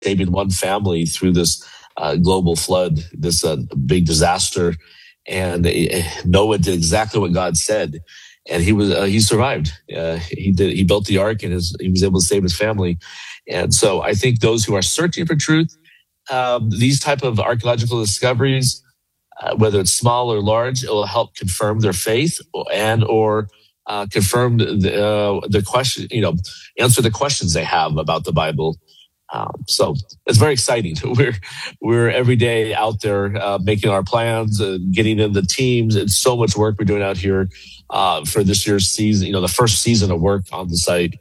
saving one family through this global flood, this big disaster. And Noah did exactly what God said, and he survived. He built the ark, and he was able to save his family. And so I think those who are searching for truth, these type of archaeological discoveries, whether it's small or large, it will help confirm their faith or confirm the question, answer the questions they have about the Bible. So it's very exciting. We're every day out there making our plans, getting in the teams. It's so much work we're doing out here for this year's season. The first season of work on the site.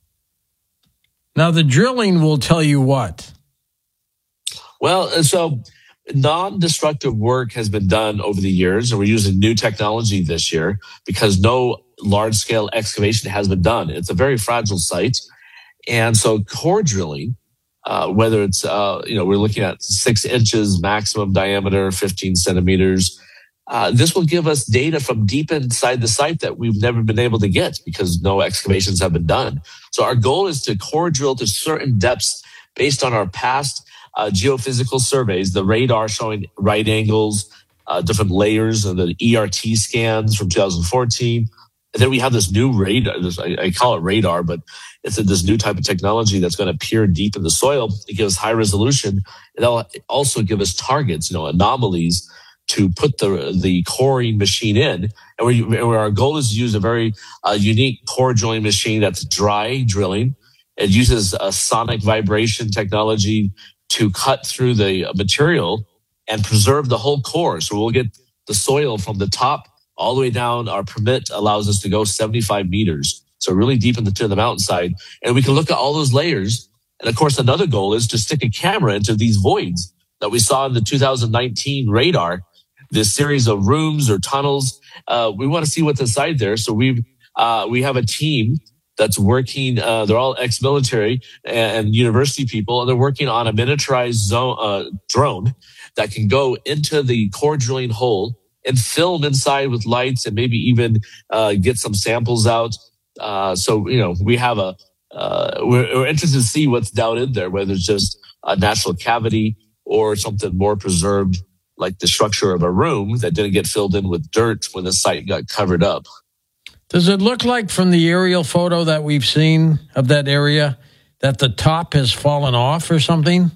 Now the drilling will tell you what? Well, so non-destructive work has been done over the years, and we're using new technology this year because no large-scale excavation has been done. It's a very fragile site, and so core drilling. Whether it's, we're looking at 6 inches maximum diameter, 15 centimeters. This will give us data from deep inside the site that we've never been able to get because no excavations have been done. So our goal is to core drill to certain depths based on our past geophysical surveys, the radar showing right angles, different layers, and the ERT scans from 2014. And then we have this new radar. I call it radar, but it's this new type of technology that's going to peer deep in the soil. It gives high resolution. It'll also give us targets, anomalies to put the coring machine in. And where our goal is to use a very unique core drilling machine that's dry drilling. It uses a sonic vibration technology to cut through the material and preserve the whole core. So we'll get the soil from the top all the way down. Our permit allows us to go 75 meters. So really deep into the mountainside. And we can look at all those layers. And of course, another goal is to stick a camera into these voids that we saw in the 2019 radar, this series of rooms or tunnels. We want to see what's inside there. So we have a team that's working. They're all ex-military and university people, and they're working on a miniaturized drone that can go into the core drilling hole and film inside with lights and maybe even get some samples out. So we have we're interested to see what's down in there, whether it's just a natural cavity or something more preserved, like the structure of a room that didn't get filled in with dirt when the site got covered up. Does it look like from the aerial photo that we've seen of that area that the top has fallen off or something?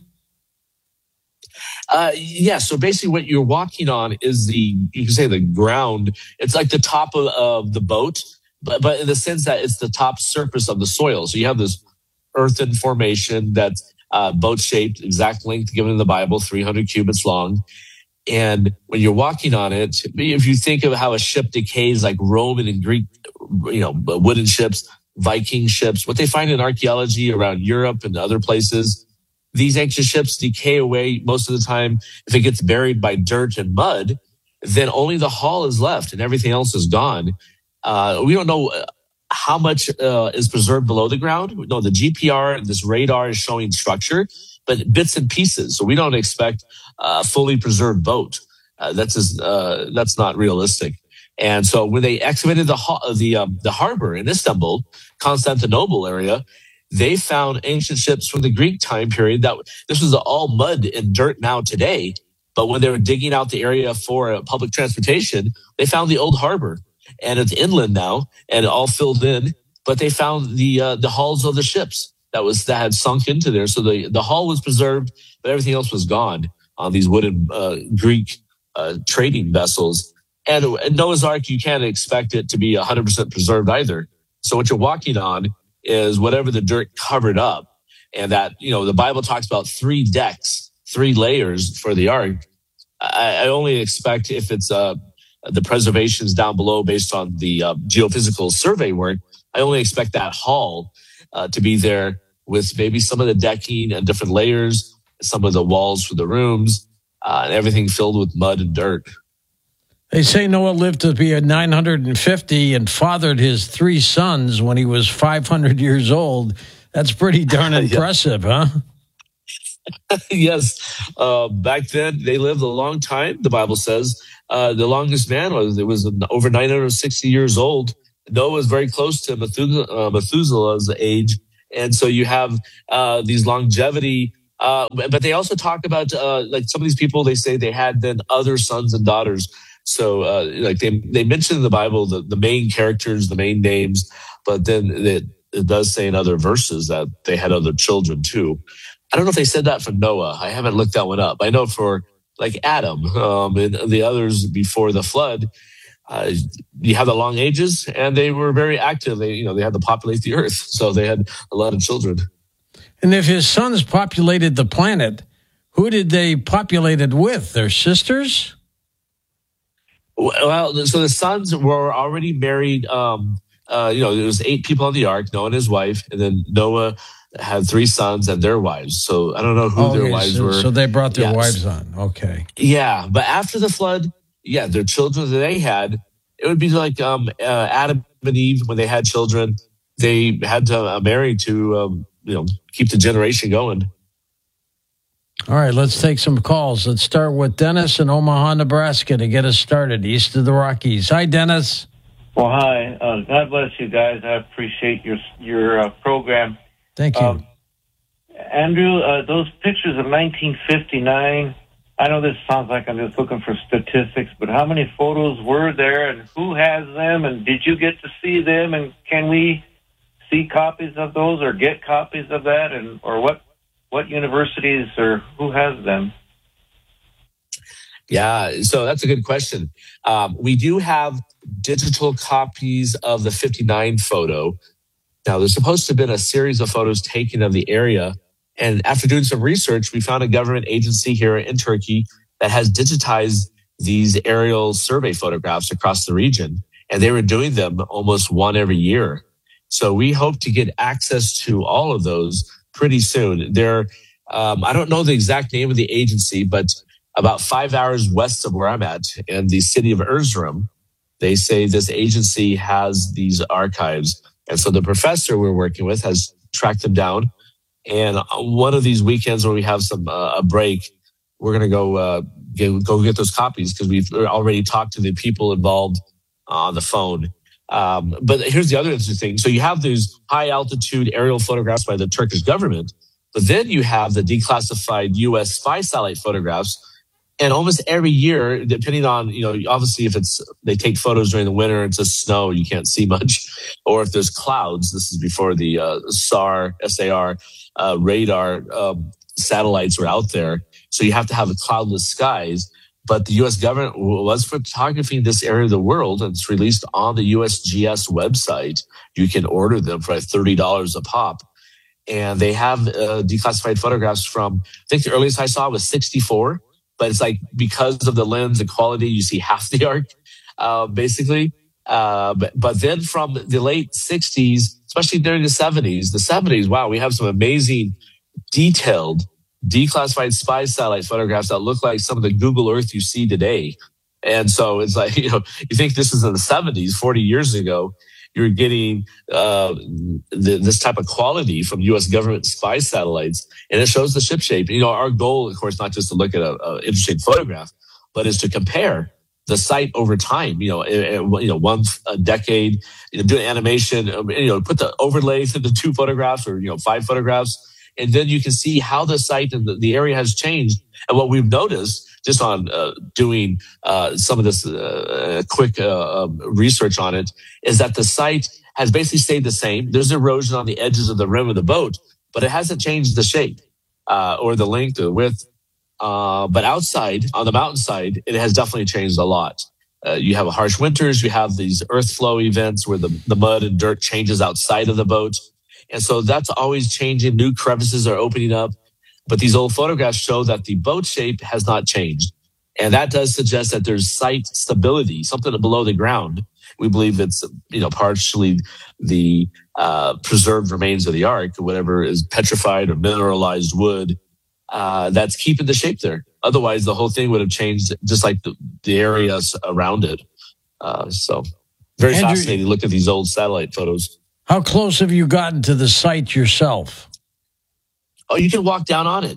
Yeah. So basically what you're walking on is you can say the ground. It's like the top of the boat, but in the sense that it's the top surface of the soil. So you have this earthen formation that's boat-shaped, exact length given in the Bible, 300 cubits long. And when you're walking on it, if you think of how a ship decays, like Roman and Greek, wooden ships, Viking ships, what they find in archaeology around Europe and other places, these ancient ships decay away most of the time. If it gets buried by dirt and mud, then only the hull is left and everything else is gone. We don't know how much is preserved below the ground. No, the GPR, this radar is showing structure, but bits and pieces. So we don't expect a fully preserved boat. That's not realistic. And so when they excavated the harbor in Istanbul, Constantinople area, they found ancient ships from the Greek time period. That this was all mud and dirt now today. But when they were digging out the area for public transportation, they found the old harbor, and it's inland now and all filled in. But they found the hulls of the ships that had sunk into there. So the hull was preserved, but everything else was gone on these wooden Greek trading vessels. And Noah's Ark, you can't expect it to be 100% preserved either. So what you're walking on is whatever the dirt covered up. And that, the Bible talks about 3 decks, 3 layers for the ark. I only expect if it's the preservations down below based on the geophysical survey work, I only expect that hull to be there with maybe some of the decking and different layers, some of the walls for the rooms, and everything filled with mud and dirt. They say Noah lived to be 950 and fathered his 3 sons when he was 500 years old. That's pretty darn impressive, huh? Yes. Back then, they lived a long time, the Bible says. The longest man was over 960 years old. Noah was very close to Methuselah's age. And so you have these longevity But they also talk about like some of these people. They say they had then other sons and daughters. So like they mention in the Bible the main characters, the main names, but then it does say in other verses that they had other children too. I don't know if they said that for Noah. I haven't looked that one up. I know for like Adam and the others before the flood, uh, you have the long ages, and they were very active. They had to populate the earth, so they had a lot of children. And if his sons populated the planet, who did they populate it with? Their sisters? Well, so the sons were already married. There was 8 people on the ark, Noah and his wife, and then Noah had 3 sons and their wives. So I don't know who their wives were. So they brought their wives on. Okay. Yeah, but after the flood, yeah, their children that they had, it would be like Adam and Eve when they had children. They had to marry to keep the generation going. All right, let's take some calls. Let's start with Dennis in Omaha, Nebraska to get us started, east of the Rockies. Hi, Dennis. Well, hi. God bless you guys. I appreciate your program. Thank you. Andrew, those pictures of 1959, I know this sounds like I'm just looking for statistics, but how many photos were there and who has them, and did you get to see them, and can we see copies of those or get copies of that, or what universities or who has them? Yeah, so that's a good question. We do have digital copies of the 59 photo. Now, there's supposed to have been a series of photos taken of the area. And after doing some research, we found a government agency here in Turkey that has digitized these aerial survey photographs across the region. And they were doing them almost one every year. So we hope to get access to all of those pretty soon. I don't know the exact name of the agency, but about 5 hours west of where I'm at in the city of Erzurum, they say this agency has these archives. And so the professor we're working with has tracked them down. And one of these weekends where we have a break, we're going to go get those copies because we've already talked to the people involved on the phone. But here's the other interesting thing. So you have these high altitude aerial photographs by the Turkish government, but then you have the declassified U.S. spy satellite photographs. And almost every year, depending on, obviously if they take photos during the winter, it's just snow, you can't see much. Or if there's clouds, this is before the SAR radar satellites were out there. So you have to have cloudless skies. But the U.S. government was photographing this area of the world, and it's released on the USGS website. You can order them for like $30 a pop. And they have declassified photographs from, I think the earliest I saw was 64. But it's like because of the lens and quality, you see half the arc, basically. But then from the late 60s, especially during the 70s, wow, we have some amazing detailed declassified spy satellite photographs that look like some of the Google Earth you see today. And so it's like, you think this is in the 70s, 40 years ago, you're getting this type of quality from U.S. government spy satellites, and it shows the ship shape. Our goal, of course, not just to look at an interesting photograph, but is to compare the site over time. One decade, do an animation. Put the overlays into 2 photographs or 5 photographs, and then you can see how the site and the area has changed. And what we've noticed, just on doing some of this quick research on it, is that the site has basically stayed the same. There's erosion on the edges of the rim of the boat, but it hasn't changed the shape or the length or the width. But outside, on the mountainside, it has definitely changed a lot. You have harsh winters. You have these earth flow events where the mud and dirt changes outside of the boat. And so that's always changing. New crevices are opening up. But these old photographs show that the boat shape has not changed. And that does suggest that there's site stability, something below the ground. We believe it's, partially the preserved remains of the ark, whatever is petrified or mineralized wood, that's keeping the shape there. Otherwise, the whole thing would have changed, just like the areas around it. So very Andrew, fascinating to look at these old satellite photos. How close have you gotten to the site yourself? Oh, you can walk down on it.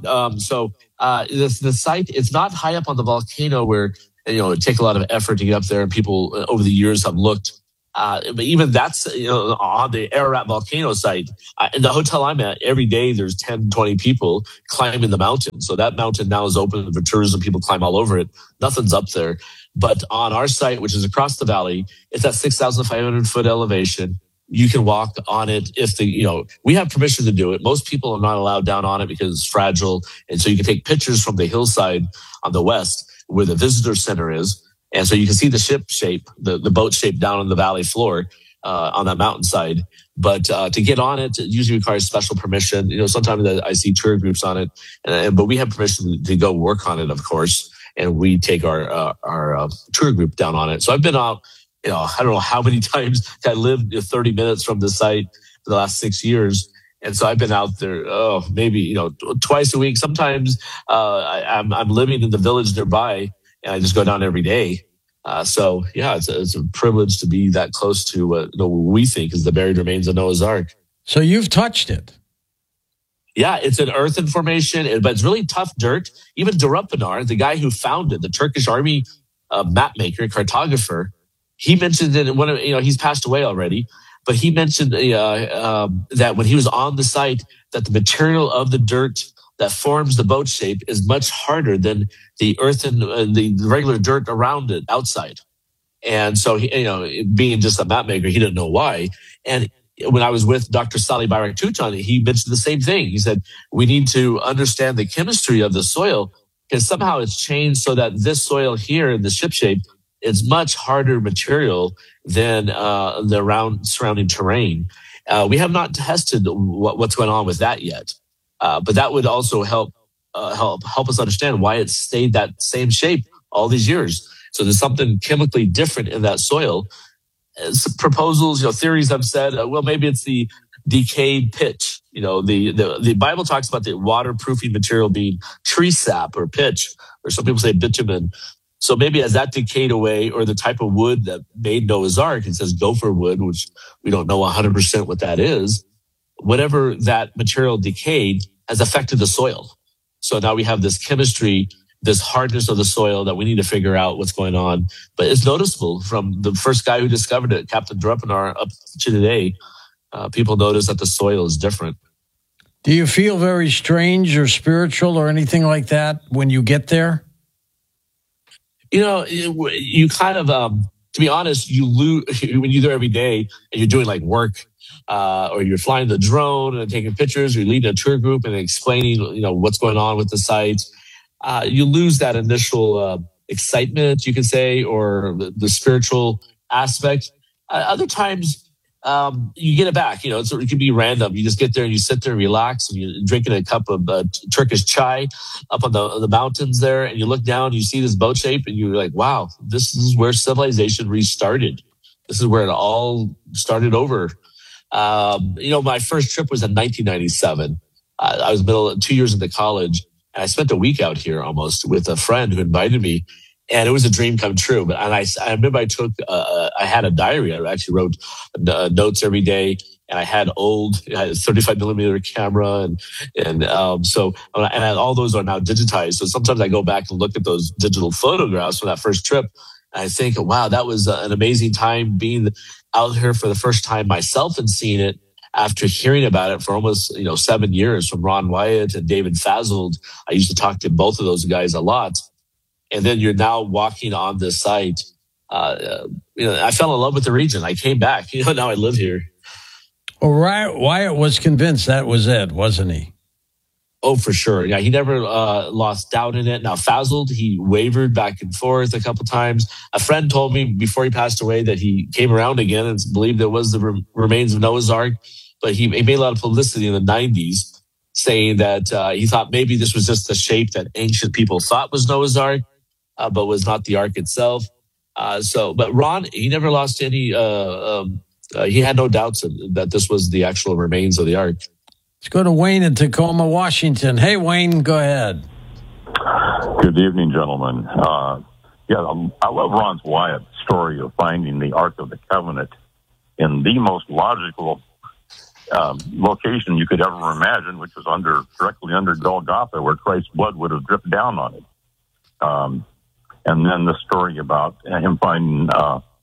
The site, it's not high up on the volcano where, it take a lot of effort to get up there. And people over the years have looked But even that's, on the Ararat volcano site. In the hotel I'm at, every day there's 10, 20 people climbing the mountain. So that mountain now is open for tourism. People climb all over it. Nothing's up there. But on our site, which is across the valley, it's at 6,500 foot elevation. You can walk on it if we have permission to do it. Most people are not allowed down on it because it's fragile. And so you can take pictures from the hillside on the west where the visitor center is. And so you can see the ship shape, the boat shape down on the valley floor, on that mountainside. But, to get on it usually requires special permission. Sometimes I see tour groups on it, but we have permission to go work on it, of course. And we take our tour group down on it. So I've been out, I don't know how many times. I lived 30 minutes from the site for the last 6 years. And so I've been out there, maybe, twice a week. Sometimes, I'm living in the village nearby and I just go down every day. So yeah, it's a privilege to be that close to what we think is the buried remains of Noah's Ark. So you've touched it. Yeah, it's an earthen formation, but it's really tough dirt. Even Durapanar, the guy who founded the Turkish army map maker, cartographer, he mentioned that he's passed away already, but he mentioned that when he was on the site, that the material of the dirt that forms the boat shape is much harder than the earthen, the regular dirt around it outside. And so, being just a map maker, he didn't know why. And when I was with Dr. Salih Bayraktutan, he mentioned the same thing. He said, we need to understand the chemistry of the soil because somehow it's changed so that this soil here in the ship shape is much harder material than the surrounding terrain. We have not tested what's going on with that yet. But that would also help us understand why it stayed that same shape all these years. So there's something chemically different in that soil. Proposals, theories have said, maybe it's the decayed pitch. The Bible talks about the waterproofing material being tree sap or pitch, or some people say bitumen. So maybe as that decayed away, or the type of wood that made Noah's Ark, it says gopher wood, which we don't know 100% what that is. Whatever that material decayed has affected the soil. So now we have this chemistry, this hardness of the soil that we need to figure out what's going on. But it's noticeable from the first guy who discovered it, Captain Durapanar, up to today. People notice that the soil is different. Do you feel very strange or spiritual or anything like that when you get there? You kind of, to be honest, you lose when you're there every day and you're doing like work, or you're flying the drone and taking pictures, or you're leading a tour group and explaining, what's going on with the site. You lose that initial excitement, you can say, or the spiritual aspect. Other times, you get it back. It can be random. You just get there and you sit there and relax, and you're drinking a cup of Turkish chai up on the mountains there, and you look down and you see this boat shape, and you're like, wow, this is where civilization restarted. This is where it all started over. My first trip was in 1997. I was 2 years into college, and I spent a week out here almost with a friend who invited me, and it was a dream come true. But I remember I had a diary. I actually wrote notes every day, and I had a 35 millimeter camera, and all those are now digitized. So sometimes I go back and look at those digital photographs from that first trip, and I think, wow, that was an amazing time being out here for the first time myself and seeing it after hearing about it for almost 7 years from Ron Wyatt and David Fasold. I used to talk to both of those guys a lot. And then you're now walking on this site. I fell in love with the region. I came back. Now I live here. Well, Wyatt was convinced that was it, wasn't he? Oh, for sure. Yeah, he never lost doubt in it. Now, Fasold, he wavered back and forth a couple times. A friend told me before he passed away that he came around again and believed it was the remains of Noah's Ark. But he made a lot of publicity in the 90s saying that he thought maybe this was just the shape that ancient people thought was Noah's Ark, but was not the Ark itself. But Ron, he never lost any, he had no doubts that this was the actual remains of the Ark. Let's go to Wayne in Tacoma, Washington. Hey, Wayne, go ahead. Good evening, gentlemen. I love Ron Wyatt's story of finding the Ark of the Covenant in the most logical location you could ever imagine, which was directly under Golgotha, where Christ's blood would have dripped down on it. And then the story about him finding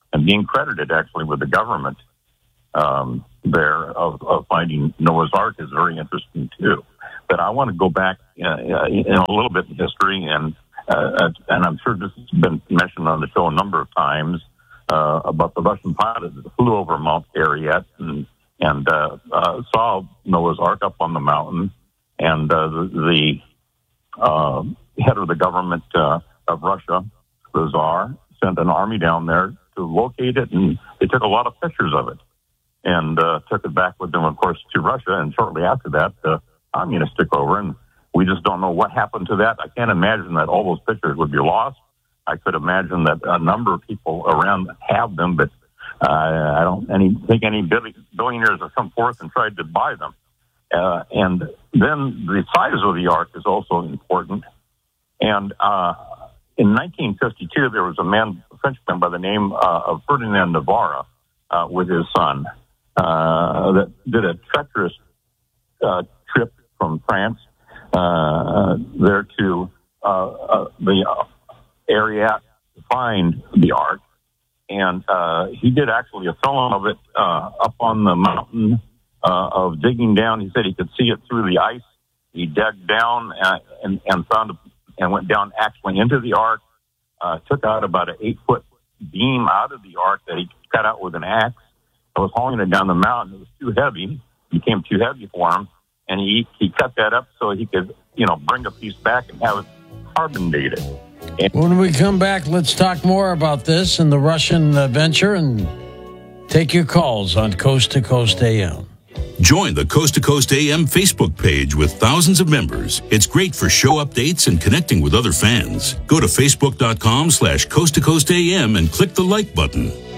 and being credited actually with the government there of finding Noah's Ark is very interesting too. But I want to go back in a little bit in history, and I'm sure this has been mentioned on the show a number of times about the Russian pilot that flew over Mount Ararat and saw Noah's Ark up on the mountain, and the head of the government of Russia, the Tsar, sent an army down there to locate it, and they took a lot of pictures of it and took it back with them, of course, to Russia. And shortly after that, the communists took over, and we just don't know what happened to that. I can't imagine that all those pictures would be lost. I could imagine that a number of people around have them, but I don't think any billionaires have come forth and tried to buy them. And then the size of the Ark is also important. And in 1952, there was a Frenchman by the name of Ferdinand Navarre with his son that did a treacherous trip from France there to the Ararat to find the Ark. And he did actually a film of it up on the mountain of digging down. He said he could see it through the ice. He dug down and found and went down actually into the Ark, took out about an 8-foot beam out of the Ark that he cut out with an axe. I was hauling it down the mountain. It was too heavy. It became too heavy for him. And he cut that up so he could, bring a piece back and have it carbon dated. When we come back, let's talk more about this and the Russian venture and take your calls on Coast to Coast AM. Join the Coast to Coast AM Facebook page with thousands of members. It's great for show updates and connecting with other fans. Go to facebook.com/Coast to Coast AM and click the like button.